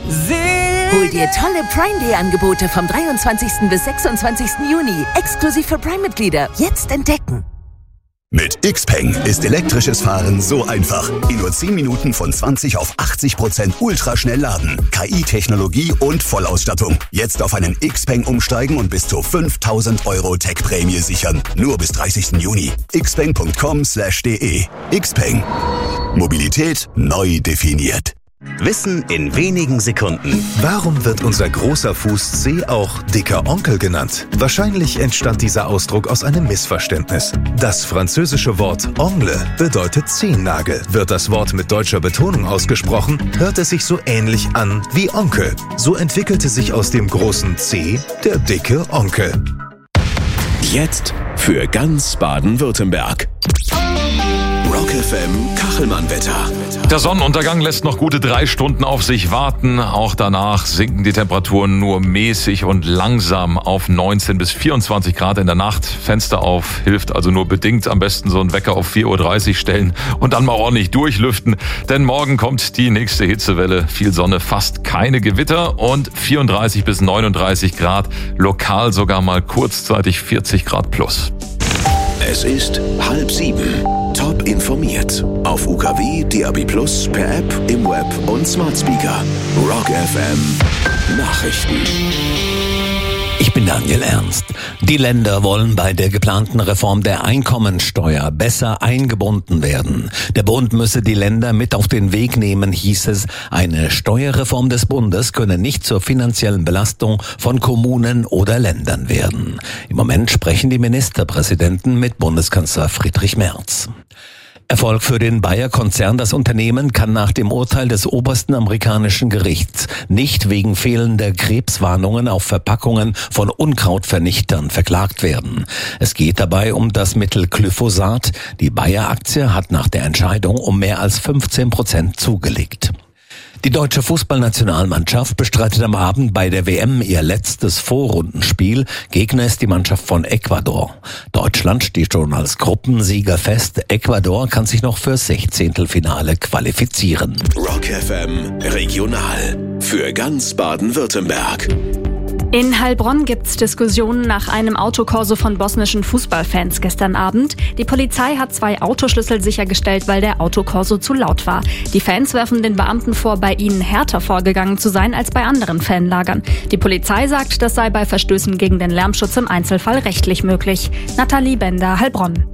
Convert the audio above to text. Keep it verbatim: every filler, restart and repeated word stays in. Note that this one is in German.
Hol dir tolle Prime Day Angebote vom dreiundzwanzigsten bis sechsundzwanzigsten Juni. Exklusiv für Prime-Mitglieder. Jetzt entdecken. Mit Xpeng ist elektrisches Fahren so einfach. In nur zehn Minuten von zwanzig auf achtzig Prozent ultraschnell laden. K I-Technologie und Vollausstattung. Jetzt auf einen Xpeng umsteigen und bis zu fünftausend Euro Tech-Prämie sichern. Nur bis dreißigsten Juni. xpeng punkt com slash de. Xpeng. Mobilität neu definiert. Wissen in wenigen Sekunden. Warum wird unser großer Fuß C auch dicker Onkel genannt? Wahrscheinlich entstand dieser Ausdruck aus einem Missverständnis. Das französische Wort Ongle bedeutet Zehennagel. Wird das Wort mit deutscher Betonung ausgesprochen, hört es sich so ähnlich an wie Onkel. So entwickelte sich aus dem großen C der dicke Onkel. Jetzt für ganz Baden-Württemberg. Rock F M Kachelmann-Wetter. Der Sonnenuntergang lässt noch gute drei Stunden auf sich warten. Auch danach sinken die Temperaturen nur mäßig und langsam auf neunzehn bis vierundzwanzig Grad in der Nacht. Fenster auf hilft also nur bedingt. Am besten so einen Wecker auf vier Uhr dreißig stellen und dann mal ordentlich durchlüften. Denn morgen kommt die nächste Hitzewelle. Viel Sonne, fast keine Gewitter und vierunddreißig bis neununddreißig Grad. Lokal sogar mal kurzzeitig vierzig Grad plus. Es ist halb sieben. Top informiert. Auf U K W, D A B plus, per App, im Web und Smart Speaker. Rock F M Nachrichten. Ich bin Daniel Ernst. Die Länder wollen bei der geplanten Reform der Einkommensteuer besser eingebunden werden. Der Bund müsse die Länder mit auf den Weg nehmen, hieß es. Eine Steuerreform des Bundes könne nicht zur finanziellen Belastung von Kommunen oder Ländern werden. Im Moment sprechen die Ministerpräsidenten mit Bundeskanzler Friedrich Merz. Erfolg für den Bayer-Konzern. Das Unternehmen kann nach dem Urteil des obersten amerikanischen Gerichts nicht wegen fehlender Krebswarnungen auf Verpackungen von Unkrautvernichtern verklagt werden. Es geht dabei um das Mittel Glyphosat. Die Bayer-Aktie hat nach der Entscheidung um mehr als fünfzehn Prozent zugelegt. Die deutsche Fußballnationalmannschaft bestreitet am Abend bei der W M ihr letztes Vorrundenspiel. Gegner ist die Mannschaft von Ecuador. Deutschland steht schon als Gruppensieger fest. Ecuador kann sich noch fürs Sechzehntelfinale qualifizieren. Rock F M Regional. Für ganz Baden-Württemberg. In Heilbronn gibt's Diskussionen nach einem Autokorso von bosnischen Fußballfans gestern Abend. Die Polizei hat zwei Autoschlüssel sichergestellt, weil der Autokorso zu laut war. Die Fans werfen den Beamten vor, bei ihnen härter vorgegangen zu sein als bei anderen Fanlagern. Die Polizei sagt, das sei bei Verstößen gegen den Lärmschutz im Einzelfall rechtlich möglich. Nathalie Bender, Heilbronn.